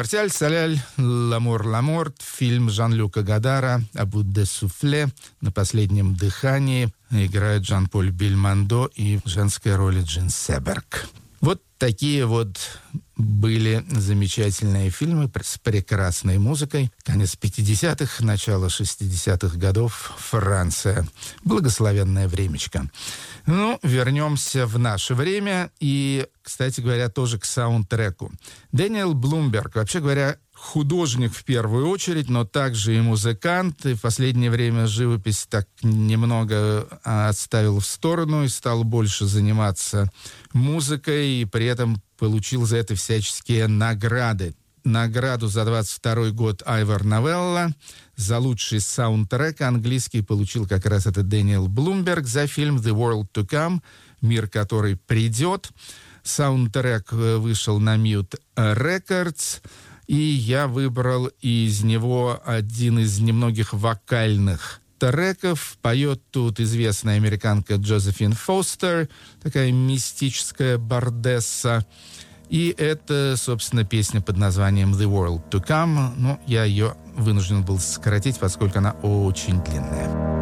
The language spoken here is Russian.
Мартиаль Соляль, «Ламор Ламорт», фильм Жан-Люка Годара «Абу де Суфле», «На последнем дыхании» играет Жан-Поль Бельмондо и в женской роли Джин Себерг. Вот такие вот были замечательные фильмы с прекрасной музыкой. Конец 50-х, начало 60-х годов, Франция. Благословенное времечко. Ну, вернемся в наше время и, кстати говоря, тоже к саундтреку. Дэниел Блумберг, вообще говоря, художник в первую очередь, но также и музыкант. И в последнее время живопись так немного отставил в сторону и стал больше заниматься музыкой, и при этом получил за это всяческие награды. Награду за 22 год Айвор Новелла, за лучший саундтрек английский получил как раз этот Дэниел Блумберг за фильм «The World to Come», «Мир, который придет». Саундтрек вышел на Mute Records, и я выбрал из него один из немногих вокальных треков. Поет тут известная американка Джозефин Фостер, такая мистическая бардесса. И это, собственно, песня под названием «The World to Come». Но я ее вынужден был сократить, поскольку она очень длинная.